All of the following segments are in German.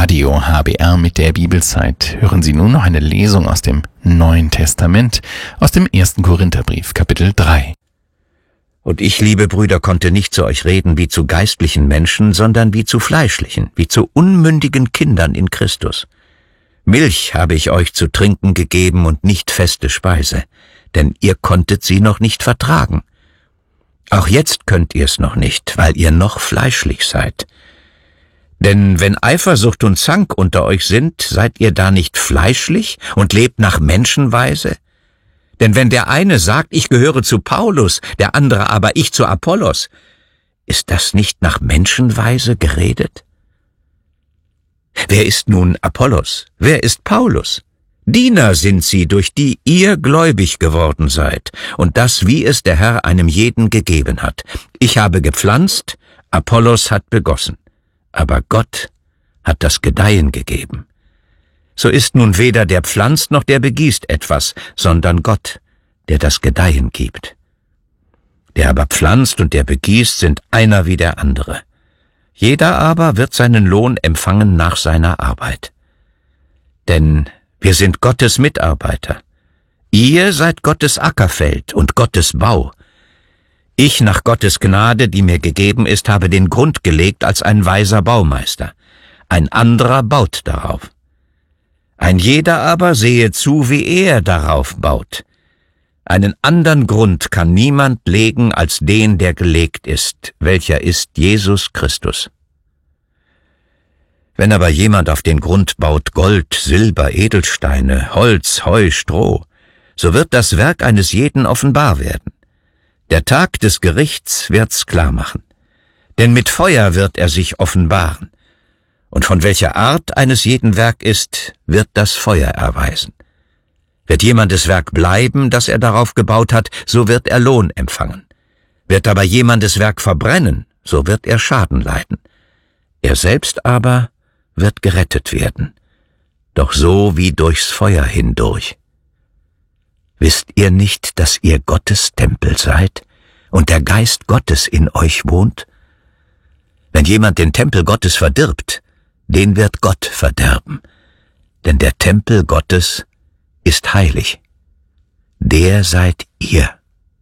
Radio HBR mit der Bibelzeit hören Sie nun noch eine Lesung aus dem Neuen Testament, aus dem 1. Korintherbrief, Kapitel 3. Und ich, liebe Brüder, konnte nicht zu euch reden wie zu geistlichen Menschen, sondern wie zu fleischlichen, wie zu unmündigen Kindern in Christus. Milch habe ich euch zu trinken gegeben und nicht feste Speise, denn ihr konntet sie noch nicht vertragen. Auch jetzt könnt ihr es noch nicht, weil ihr noch fleischlich seid. Denn wenn Eifersucht und Zank unter euch sind, seid ihr da nicht fleischlich und lebt nach Menschenweise? Denn wenn der eine sagt, ich gehöre zu Paulus, der andere aber ich zu Apollos, ist das nicht nach Menschenweise geredet? Wer ist nun Apollos? Wer ist Paulus? Diener sind sie, durch die ihr gläubig geworden seid, und das, wie es der Herr einem jeden gegeben hat. Ich habe gepflanzt, Apollos hat begossen, aber Gott hat das Gedeihen gegeben. So ist nun weder der pflanzt noch der begießt etwas, sondern Gott, der das Gedeihen gibt. Der aber pflanzt und der begießt sind einer wie der andere. Jeder aber wird seinen Lohn empfangen nach seiner Arbeit. Denn wir sind Gottes Mitarbeiter. Ihr seid Gottes Ackerfeld und Gottes Bau. Ich nach Gottes Gnade, die mir gegeben ist, habe den Grund gelegt als ein weiser Baumeister. Ein anderer baut darauf. Ein jeder aber sehe zu, wie er darauf baut. Einen anderen Grund kann niemand legen als den, der gelegt ist, welcher ist Jesus Christus. Wenn aber jemand auf den Grund baut Gold, Silber, Edelsteine, Holz, Heu, Stroh, so wird das Werk eines jeden offenbar werden. Der Tag des Gerichts wird's klar machen. Denn mit Feuer wird er sich offenbaren. Und von welcher Art eines jeden Werk ist, wird das Feuer erweisen. Wird jemandes Werk bleiben, das er darauf gebaut hat, so wird er Lohn empfangen. Wird aber jemandes Werk verbrennen, so wird er Schaden leiden. Er selbst aber wird gerettet werden, doch so wie durchs Feuer hindurch. Wisst ihr nicht, dass ihr Gottes Tempel seid und der Geist Gottes in euch wohnt? Wenn jemand den Tempel Gottes verdirbt, den wird Gott verderben, denn der Tempel Gottes ist heilig. Der seid ihr.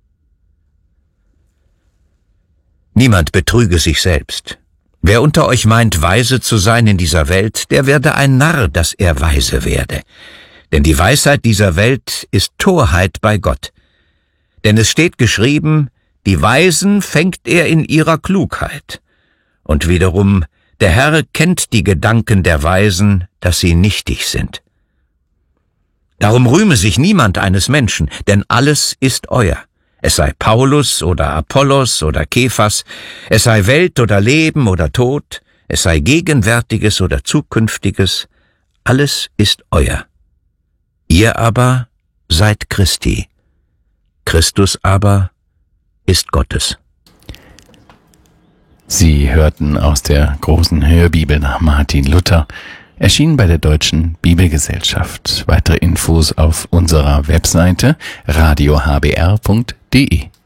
Niemand betrüge sich selbst. Wer unter euch meint, weise zu sein in dieser Welt, der werde ein Narr, dass er weise werde. Denn die Weisheit dieser Welt ist Torheit bei Gott. Denn es steht geschrieben, die Weisen fängt er in ihrer Klugheit. Und wiederum, der Herr kennt die Gedanken der Weisen, dass sie nichtig sind. Darum rühme sich niemand eines Menschen, denn alles ist euer. Es sei Paulus oder Apollos oder Kephas, es sei Welt oder Leben oder Tod, es sei Gegenwärtiges oder Zukünftiges, alles ist euer. Ihr aber seid Christi, Christus aber ist Gottes. Sie hörten aus der großen Hörbibel nach Martin Luther, erschienen bei der Deutschen Bibelgesellschaft. Weitere Infos auf unserer Webseite radiohbr.de.